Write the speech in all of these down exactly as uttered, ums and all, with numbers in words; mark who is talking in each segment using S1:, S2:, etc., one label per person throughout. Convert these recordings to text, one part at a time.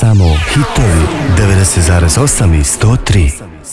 S1: Samo hitovi devedeset zarez osam i sto tri.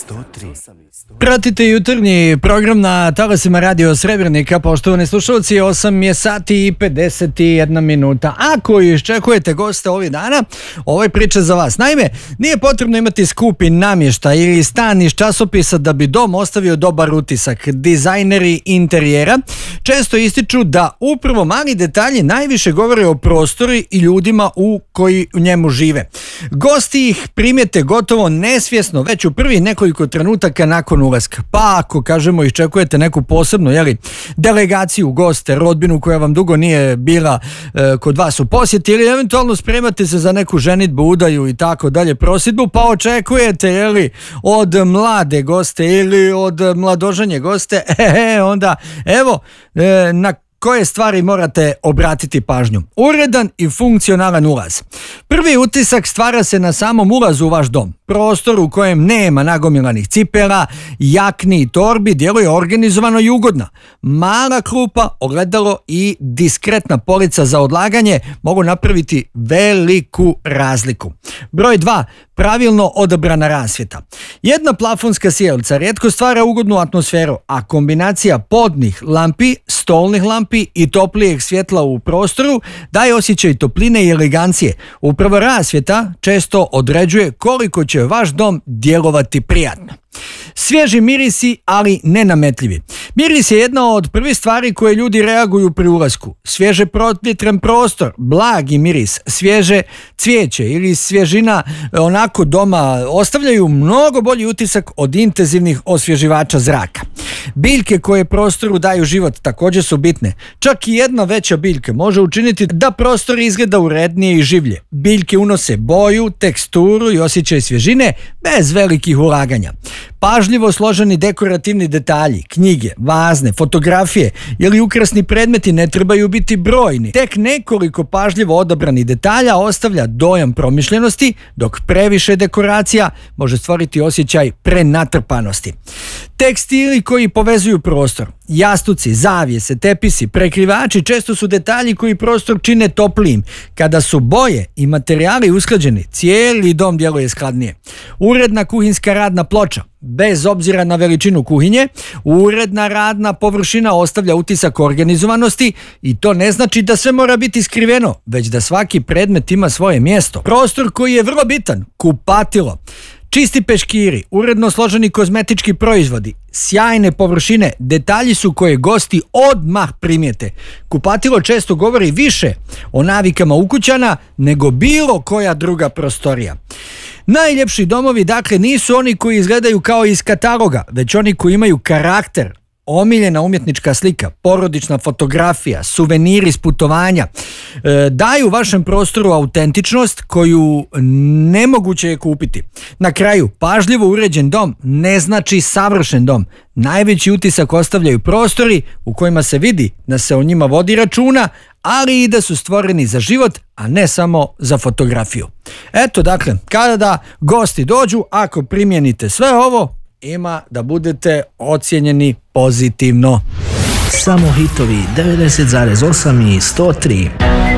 S2: Pratite jutarnji program na talasima Radio Srebrnika, poštovani slušalci, osam je sati i pedeset jedna minuta. Ako iščekujete goste ovih dana, ovo je priča za vas. Naime, nije potrebno imati skupi namještaj ili stan iz časopisa da bi dom ostavio dobar utisak. Dizajneri interijera često ističu da upravo mali detalji najviše govore o prostoru i ljudima u koji u njemu žive. Gosti ih primijete gotovo nesvjesno već u prvih nekoliko trenutaka nakon ulaska. Pa ako, kažemo, iščekujete neku posebnu, jeli, delegaciju, goste, rodbinu koja vam dugo nije bila e, kod vas u posjeti, ili eventualno spremate se za neku ženidbu, udaju i tako dalje, prosidbu, pa očekujete, jeli, od mlade goste ili od mladoženje goste, e, onda evo e, na koje stvari morate obratiti pažnju. Uredan i funkcionalan ulaz. Prvi utisak stvara se na samom ulazu u vaš dom. Prostor u kojem nema nagomilanih cipela, jakni i torbi djeluje organizovano i ugodno. Mala klupa, ogledalo i diskretna polica za odlaganje mogu napraviti veliku razliku. Broj dva. Pravilno odabrana rasvjeta. Jedna plafonska sjelca rijetko stvara ugodnu atmosferu, a kombinacija podnih lampi, stolnih lampi i toplijeg svjetla u prostoru daje osjećaj topline i elegancije. Upravo rasvjeta često određuje koliko će vaš dom djelovati prijatno. Svježi mirisi, ali nenametljivi. Miris je jedna od prvih stvari koje ljudi reaguju pri ulasku. Svježe provjetren prostor, blagi miris, svježe cvijeće ili svježina onako doma ostavljaju mnogo bolji utisak od intenzivnih osvježivača zraka. Biljke koje prostoru daju život također su bitne. Čak i jedna veća biljka može učiniti da prostor izgleda urednije i življe. Biljke unose boju, teksturu i osjećaj svježine bez velikih ulaganja. Pažljivo složeni dekorativni detalji, knjige, vazne, fotografije ili ukrasni predmeti ne trebaju biti brojni. Tek nekoliko pažljivo odabranih detalja ostavlja dojam promišljenosti, dok previše dekoracija može stvoriti osjećaj prenatrpanosti. Tekstili koji povezuju prostor, jastuci, zavjese, tepisi, prekrivači često su detalji koji prostor čine toplijim. Kada su boje i materijali usklađeni, cijeli dom djeluje skladnije. Uredna kuhinjska radna ploča, bez obzira na veličinu kuhinje, uredna radna površina ostavlja utisak organizovanosti i to ne znači da sve mora biti skriveno, već da svaki predmet ima svoje mjesto. Prostor koji je vrlo bitan, kupatilo. Čisti peškiri, uredno složeni kozmetički proizvodi, sjajne površine, detalji su koje gosti odmah primijete. Kupatilo često govori više o navikama ukućana nego bilo koja druga prostorija. Najljepši domovi, dakle, nisu oni koji izgledaju kao iz kataloga, već oni koji imaju karakter. Omiljena umjetnička slika, porodična fotografija, suveniri s putovanja e, daju vašem prostoru autentičnost koju nemoguće je kupiti. Na kraju, pažljivo uređen dom ne znači savršen dom. Najveći utisak ostavljaju prostori u kojima se vidi da se o njima vodi računa, ali i da su stvoreni za život, a ne samo za fotografiju. Eto, dakle, kada gosti dođu, ako primijenite sve ovo, ima da budete ocijenjeni pozitivno.
S1: Samo hitovi devedeset zarez osam i sto tri.